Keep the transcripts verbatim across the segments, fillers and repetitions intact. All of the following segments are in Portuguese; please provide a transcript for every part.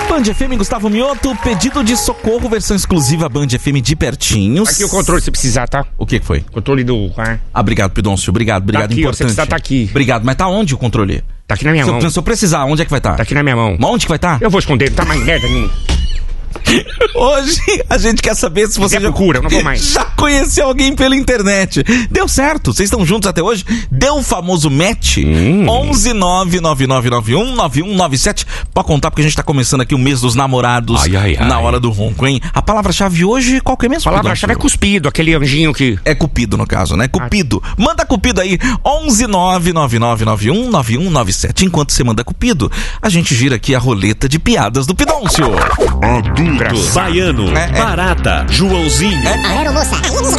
Band F M, Gustavo Mioto, pedido de socorro, versão exclusiva Band F M de pertinhos. Aqui o controle, se precisar, tá? O que foi? Controle do... Ah. Ah, obrigado, Pidoncio, obrigado, obrigado, tá aqui, importante. Ó, se precisar, tá aqui. Obrigado, mas tá onde o controle? Tá aqui na minha se mão. Eu, se eu precisar, onde é que vai estar? Tá? Tá aqui na minha mão. Mas onde que vai estar? Tá? Eu vou esconder, não tá mais merda nenhuma. Hoje a gente quer saber se você já, já, procura, não vou mais. já conheceu alguém pela internet. Deu certo? Vocês estão juntos até hoje? Deu o famoso match? Hum. onze nove nove nove nove um nove um nove sete. Pode contar porque a gente tá começando aqui o mês dos namorados. Ai, ai, ai. Na hora do ronco, hein? A palavra-chave hoje, qual que é mesmo? A palavra-chave é cuspido, aquele anjinho que... É cupido no caso, né? Cupido. Ah. Manda cupido aí, onze nove nove nove nove um nove um nove sete. Enquanto você manda cupido, a gente gira aqui a roleta de piadas do Pidoncio. Adulto, baiano, é, é. barata, Joãozinho. É. Aeromoça.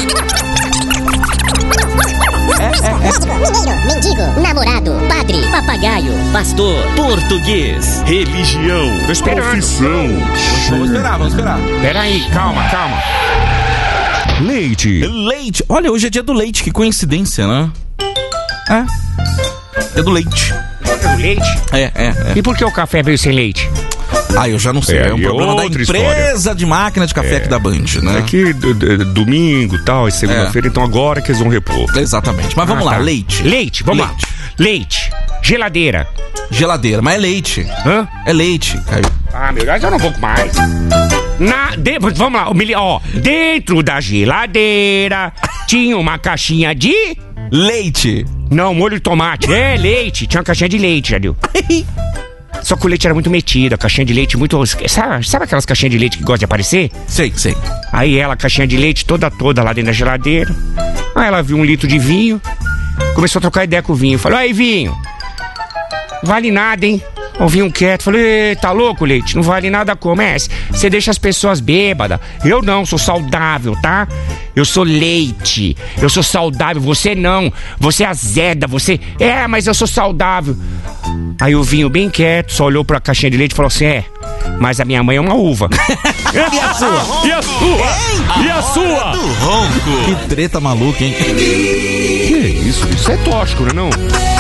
É, é, é. Mineiro, mendigo, namorado, padre, papagaio, pastor, português, religião, profissão. Vamos esperar, vamos esperar. Peraí, calma, calma. Leite. Leite. Olha, hoje é dia do leite, que coincidência, né? É. Dia do leite. É do leite? É, é, é. E por que o café veio sem leite? Ah, eu já não sei. É, é um problema da empresa história. de máquina de café é. aqui da Band, né? É que d- d- domingo e tal, é segunda-feira, é. então agora que eles vão repor. Exatamente. Mas vamos ah, lá, tá. leite. Leite, vamos leite. lá. Leite. Geladeira. Geladeira, mas é leite. Hã? É leite. Aí. Ah, meu Deus, eu não vou mais. Na, de, vamos lá, ó. Dentro da geladeira tinha uma caixinha de... leite. Não, molho de tomate. É, leite. Tinha uma caixinha de leite, já viu? Só que o leite era muito metido, a caixinha de leite muito... Sabe, sabe aquelas caixinhas de leite que gostam de aparecer? Sei, sei. Aí ela, caixinha de leite toda, toda lá dentro da geladeira. Aí ela viu um litro de vinho, começou a trocar ideia com o vinho. Falou, aí vinho, vale nada, hein? O vinho quieto, falei, tá louco, leite? Não vale nada como é? Você deixa as pessoas bêbadas. Eu não, sou saudável, tá? Eu sou leite, eu sou saudável, você não. Você é azeda, você... É, mas eu sou saudável. Aí o vinho bem quieto, só olhou pra caixinha de leite e falou assim, é, mas a minha mãe é uma uva. E a sua? E a sua? E a sua? Do ronco. Que treta maluca, hein? Que isso? Isso é tóxico, não é não?